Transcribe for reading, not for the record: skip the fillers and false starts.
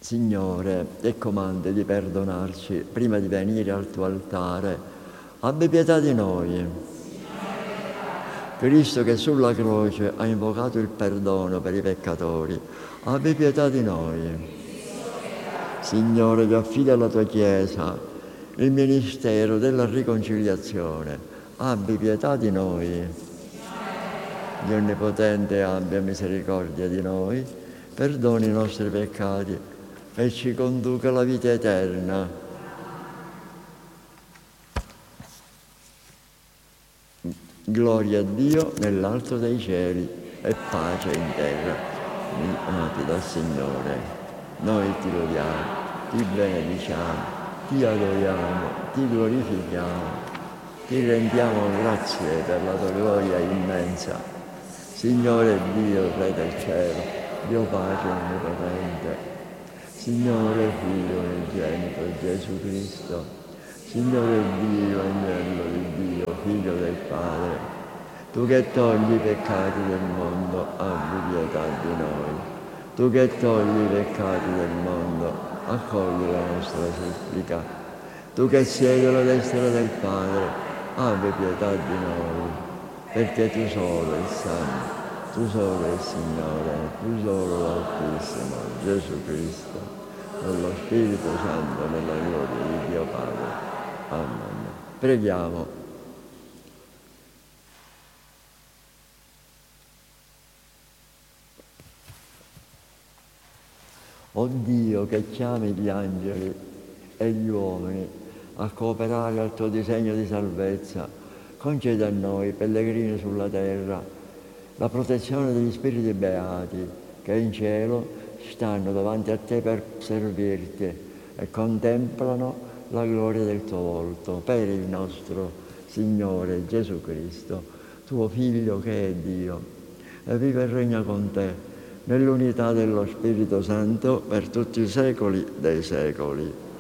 Signore, che comandi di perdonarci prima di venire al tuo altare, abbi pietà di noi. Cristo che sulla croce ha invocato il perdono per i peccatori, abbi pietà di noi. Signore, che affida alla tua Chiesa il ministero della riconciliazione, abbi pietà di noi. Dio Onnipotente abbia misericordia di noi, perdoni i nostri peccati e ci conduca alla vita eterna. Gloria a Dio nell'alto dei cieli e pace in terra, amati dal Signore. Noi ti lodiamo, ti benediciamo, ti adoriamo, ti glorifichiamo, ti rendiamo grazie per la tua gloria immensa. Signore Dio, Re del cielo, Dio Pace Onnipotente, Signore Figlio unigenito Gesù Cristo, Signore Dio, Agnello di Dio, Figlio del Padre, tu che togli i peccati del mondo, abbi pietà di noi. Tu che togli i peccati del mondo, accogli la nostra supplica. Tu che siedi alla destra del Padre, abbi pietà di noi, perché tu solo il Santo, tu solo il Signore, tu solo l'Altissimo, Gesù Cristo, con lo Spirito Santo, nella gloria di Dio Padre. Amen. Preghiamo. O Dio che chiami gli angeli e gli uomini a cooperare al tuo disegno di salvezza, conceda a noi, pellegrini sulla terra, la protezione degli spiriti beati che in cielo stanno davanti a te per servirti e contemplano la gloria del tuo volto, per il nostro Signore Gesù Cristo, tuo Figlio che è Dio, e vive e regna con te nell'unità dello Spirito Santo per tutti i secoli dei secoli.